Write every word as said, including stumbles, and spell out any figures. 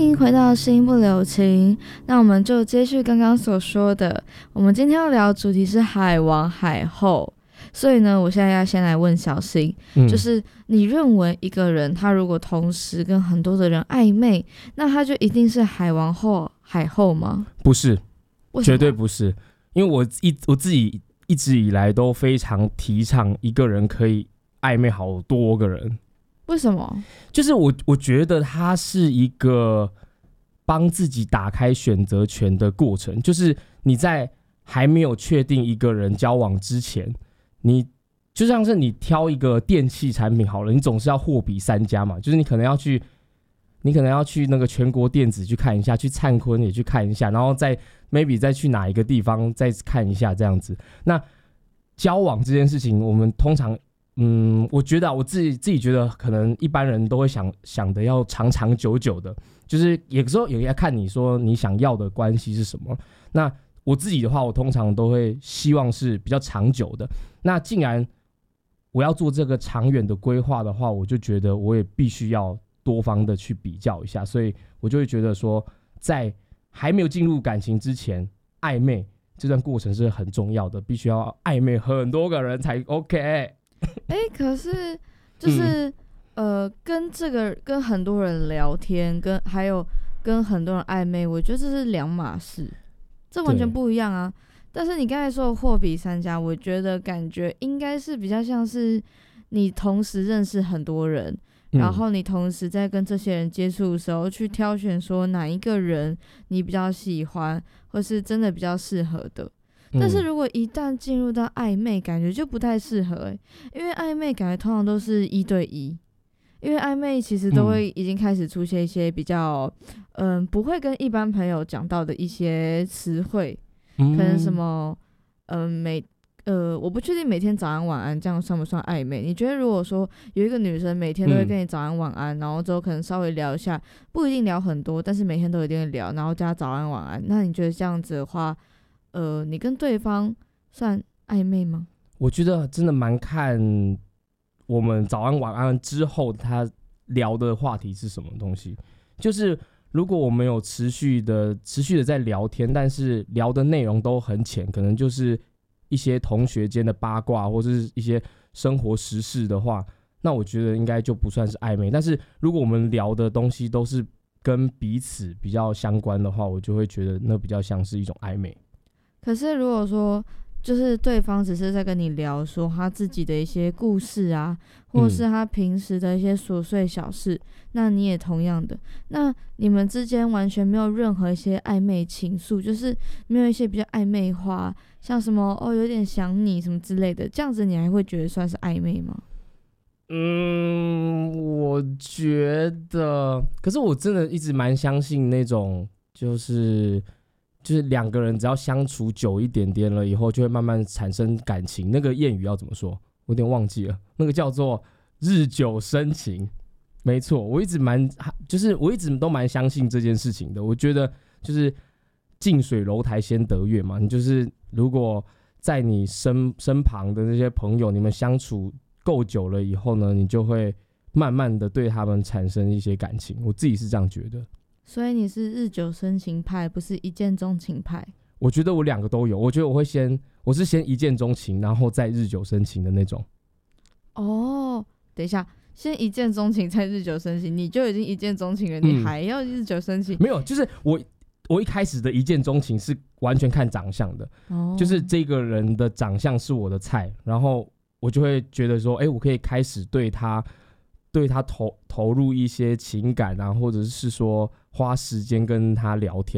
迎回到心不留情，那我们就接续刚刚所说的，我们今天要聊的主题是海王海后。所以呢，我现在要先来问小新、嗯、就是你认为一个人他如果同时跟很多的人暧昧，那他就一定是海王或海后吗？ 不是，绝对不是。因为我一我自己一直以来都非常提倡一个人可以暧昧好多个人。 为什么？ 就是我我觉得它是一个帮自己打开选择权的过程，就是你在还没有确定一个人交往之前，你就像是你挑一个电器产品好了，你总是要货比三家嘛，就是你可能要去，你可能要去那个全国电子去看一下，去灿坤也去看一下，然后再 maybe 再去哪一个地方再看一下这样子。那交往这件事情，我们通常，嗯，我觉得、啊、我自己自己觉得，可能一般人都会想想的要长长久久的，就是有时候也要看你说你想要的关系是什么。那我自己的话，我通常都会希望是比较长久的。那既然我要做这个长远的规划的话，我就觉得我也必须要多方的去比较一下，所以我就会觉得说，在还没有进入感情之前，暧昧这段过程是很重要的，必须要暧昧很多个人才 OK。哎、 欸，可是就是、嗯、呃，跟这个跟很多人聊天，跟还有跟很多人暧昧，我觉得这是两码事，这完全不一样啊。但是你刚才说的货比三家，我觉得感觉应该是比较像是你同时认识很多人、嗯、然后你同时在跟这些人接触的时候去挑选说哪一个人你比较喜欢或是真的比较适合的。但是如果一旦进入到暧昧，感觉就不太适合、欸、因为暧昧感觉通常都是一对一，因为暧昧其实都会已经开始出现一些比较嗯不会跟一般朋友讲到的一些词汇，可能什么嗯每呃我不确定每天早安晚安这样算不算暧昧。你觉得如果说有一个女生每天都会跟你早安晚安、嗯、然后之后可能稍微聊一下，不一定聊很多，但是每天都一定会聊，然后加早安晚安，那你觉得这样子的话呃，你跟对方算暧昧吗？ 我觉得真的蛮看我们早安晚安之后他聊的话题是什么东西。就是如果我们有持续的持续的在聊天，但是聊的内容都很浅，可能就是一些同学间的八卦或是一些生活时事的话，那我觉得应该就不算是暧昧。但是如果我们聊的东西都是跟彼此比较相关的话，我就会觉得那比较像是一种暧昧。 可是如果说就是对方只是在跟你聊说他自己的一些故事啊，或是他平时的一些琐碎小事、嗯、那你也同样的，那你们之间完全没有任何一些暧昧情愫，就是没有一些比较暧昧话，像什么哦有点想你什么之类的，这样子你还会觉得算是暧昧吗？ 嗯，我觉得，可是我真的一直蛮相信那种就是就是两个人只要相处久一点点了以后，就会慢慢产生感情。那个谚语要怎么说？我有点忘记了，那个叫做日久生情。没错，我一直蛮就是我一直都蛮相信这件事情的。我觉得就是近水楼台先得月嘛，你就是如果在你身身旁的那些朋友，你们相处够久了以后呢，你就会慢慢的对他们产生一些感情。我自己是这样觉得。 所以你是日久生情派，不是一见钟情派？ 我觉得我两个都有，我觉得我会先，我是先一见钟情，然后再日久生情的那种。 哦，等一下，先一见钟情再日久生情，你就已经一见钟情了，嗯、你还要日久生情？ 没有，就是我我一开始的一见钟情是完全看长相的，哦、就是这个人的长相是我的菜，然后我就会觉得说，哎、欸，我可以开始对他。对他投投入一些情感啊，或者是说花时间跟他聊天。